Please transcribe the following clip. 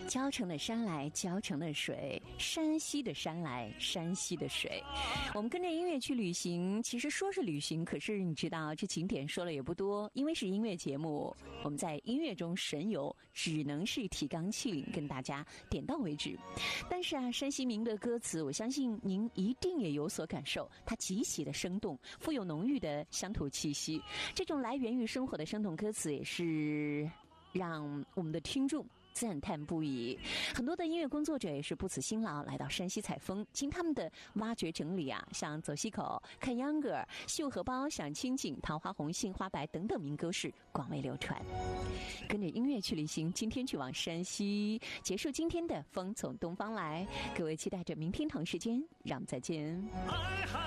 交城的山来交城的水，山西的山来山西的水。我们跟着音乐去旅行，其实说是旅行，可是你知道这景点说了也不多，因为是音乐节目，我们在音乐中神游，只能是提纲挈领跟大家点到为止。但是啊，山西民的歌词，我相信您一定也有所感受，它极其的生动，富有浓郁的乡土气息。这种来源于生活的生动歌词，也是让我们的听众赞叹不已。很多的音乐工作者也是不辞辛劳来到山西采风，经他们的挖掘整理啊，像走西口、看秧歌、绣荷包、想清景、桃花红、杏花白等等民歌是广为流传。跟着音乐去旅行，今天去往山西，结束今天的风从东方来。各位期待着明天同时间，让我们再见。